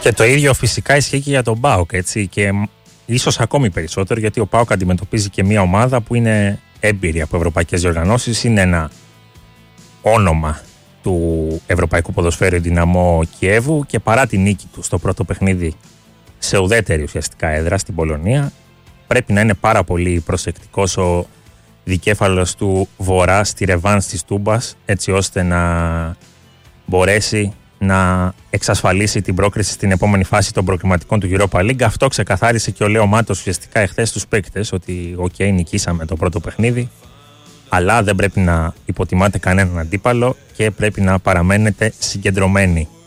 Και το ίδιο φυσικά ισχύει και για τον ΠΑΟΚ, έτσι, και ίσως ακόμη περισσότερο, γιατί ο ΠΑΟΚ αντιμετωπίζει και μια ομάδα που είναι έμπειρη από ευρωπαϊκές διοργανώσεις, είναι ένα όνομα του ευρωπαϊκού ποδοσφαίρου Δυναμό Κιέβου και παρά τη νίκη του στο πρώτο παιχνίδι σε ουδέτερη ουσιαστικά έδρα στην Πολωνία, πρέπει να είναι πάρα πολύ προσεκτικός ο δικέφαλος του Βορρά στη ρεβάνς της Τούμπας, έτσι ώστε να μπορέσει να εξασφαλίσει την πρόκριση στην επόμενη φάση των προκριματικών του Europa League. Αυτό ξεκαθάρισε και ο Λέο Μάτος ουσιαστικά εχθές στους παίκτες, ότι νικήσαμε το πρώτο παιχνίδι, αλλά δεν πρέπει να υποτιμάτε κανέναν αντίπαλο και πρέπει να παραμένετε συγκεντρωμένοι.